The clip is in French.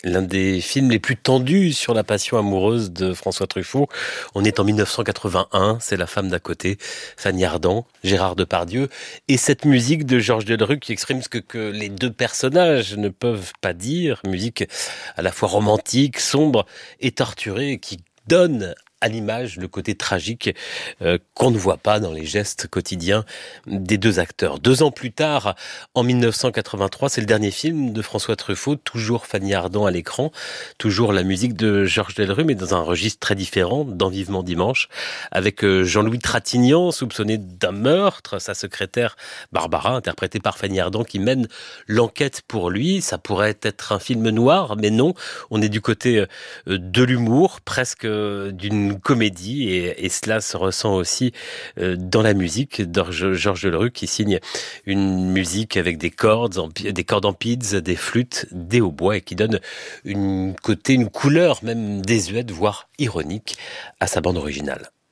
L'un des films les plus tendus sur la passion amoureuse de François Truffaut. On est en 1981, c'est La femme d'à côté, Fanny Ardant, Gérard Depardieu, et cette musique de Georges Delerue qui exprime ce que les deux personnages ne peuvent pas dire, musique à la fois romantique, sombre et torturée, qui donne à l'image le côté tragique qu'on ne voit pas dans les gestes quotidiens des deux acteurs. 2 ans plus tard, en 1983, c'est le dernier film de François Truffaut, toujours Fanny Ardant à l'écran, toujours la musique de Georges Delerue, mais dans un registre très différent, dans Vivement Dimanche, avec Jean-Louis Trintignant, soupçonné d'un meurtre, sa secrétaire Barbara, interprétée par Fanny Ardant, qui mène l'enquête pour lui. Ça pourrait être un film noir, mais non, on est du côté de l'humour, presque d'une comédie, et cela se ressent aussi dans la musique de Georges Delerue, qui signe une musique avec des cordes en pids, des flûtes, des hautbois, et qui donne une couleur même désuète, voire ironique à sa bande originale.